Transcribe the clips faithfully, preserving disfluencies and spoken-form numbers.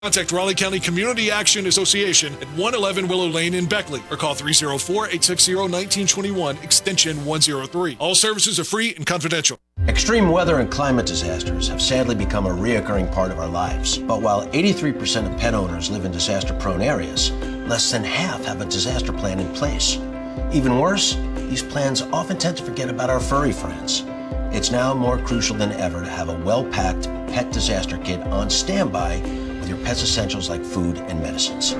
Contact Raleigh County Community Action Association at one eleven Willow Lane in Beckley or call three oh four, eight six zero, one nine two one, extension one oh three. All services are free and confidential. Extreme weather and climate disasters have sadly become a reoccurring part of our lives. But while eighty-three percent of pet owners live in disaster-prone areas, less than half have a disaster plan in place. Even worse, these plans often tend to forget about our furry friends. It's now more crucial than ever to have a well-packed pet disaster kit on standby with your pet's essentials like food and medicines.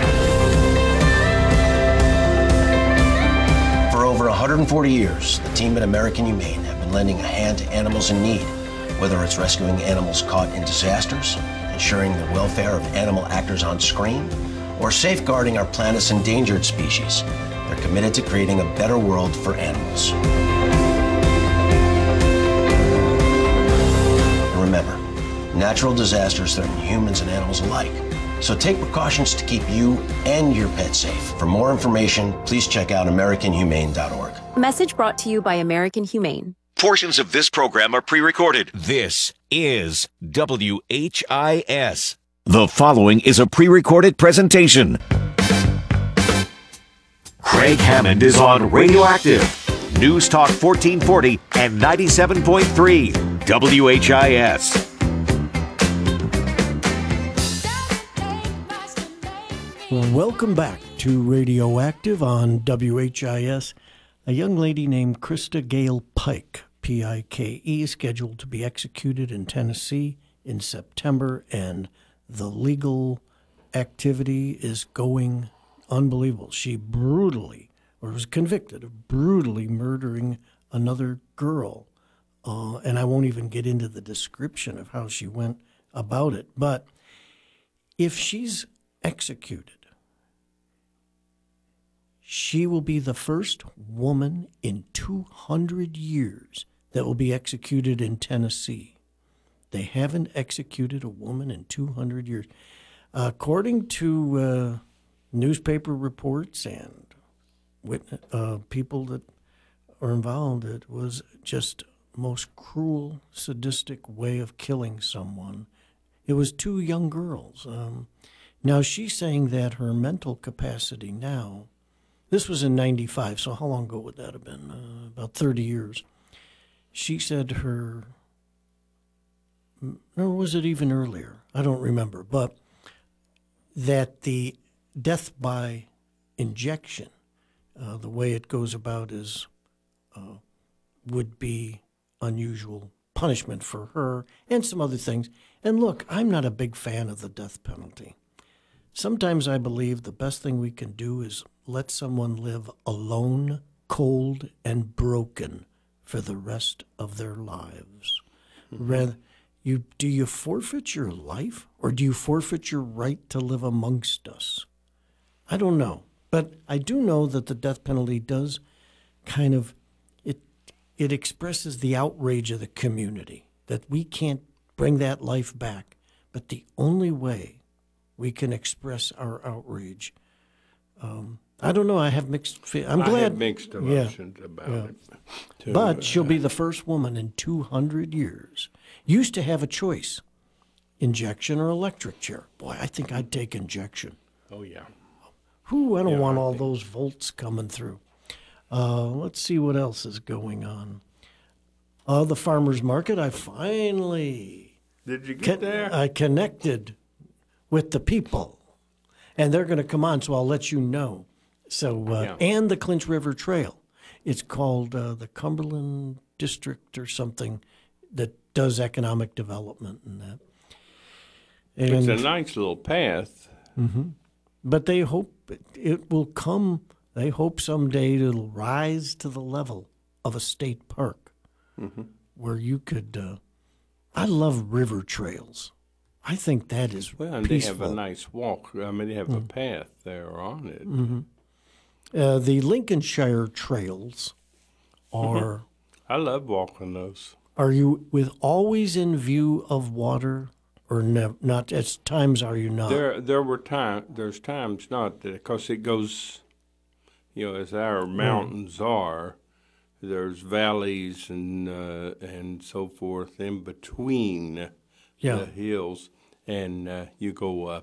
For over one hundred forty years, the team at American Humane have been lending a hand to animals in need, whether it's rescuing animals caught in disasters, ensuring the welfare of animal actors on screen, or safeguarding our planet's endangered species. They're committed to creating a better world for animals. And remember, natural disasters threaten humans and animals alike. So take precautions to keep you and your pet safe. For more information, please check out american humane dot org. Message brought to you by American Humane. Portions of this program are pre-recorded. This is W H I S. The following is a pre-recorded presentation. Craig Hammond is on Radioactive, News Talk fourteen forty and ninety-seven point three W H I S. Welcome back to Radioactive on W H I S. A young lady named Krista Gale Pike, P I K E, is scheduled to be executed in Tennessee in September, and the legal activity is going unbelievable. She brutally, or was convicted of brutally murdering another girl. Uh, and I won't even get into the description of how she went about it. But if she's executed, she will be the first woman in two hundred years that will be executed in Tennessee. They haven't executed a woman in two hundred years. Uh, according to uh, newspaper reports and witness, uh, people that are involved, it was just most cruel, sadistic way of killing someone. It was two young girls. Um, now, she's saying that her mental capacity now, this was in ninety-five, so how long ago would that have been? Uh, about thirty years. She said her, or was it even earlier? I don't remember, but that the death by injection, uh, the way it goes about is, uh, would be unusual punishment for her and some other things. And look, I'm not a big fan of the death penalty. Sometimes I believe the best thing we can do is let someone live alone, cold, and broken for the rest of their lives. Mm-hmm. Rather, you do you forfeit your life, or do you forfeit your right to live amongst us? I don't know. But I do know that the death penalty does kind of, it it expresses the outrage of the community, that we can't bring that life back. But the only way we can express our outrage, um, I don't know, I have mixed feelings. I'm glad. I have mixed emotions yeah, about yeah. it. Too. But she'll be the first woman in two hundred years. Used to have a choice, injection or electric chair. Boy, I think I'd take injection. Oh, yeah. Whew, I don't yeah, want I all think. those volts coming through. Uh, let's see what else is going on. Uh, the farmer's market, I finally... Did you get con- there? I connected with the people, and they're going to come on, so I'll let you know. So, uh, Yeah. and the Clinch River Trail. It's called uh, the Cumberland District or something that does economic development and that. It's And, a nice little path. Mm-hmm. But they hope it, it will come, they hope someday it'll rise to the level of a state park Mm-hmm. where you could, uh, I love river trails. I think that is Well, and peaceful. they have a nice walk. I mean, they have Mm. a path there on it. Mm-hmm. Uh, the Lincolnshire trails are. I love walking those. Are you with always in view of water, or never? Not at times are you not? There, there were time. There's times not because it goes, you know, as our mountains are. There's valleys and uh, and so forth in between Yeah. the hills, and uh, you go up.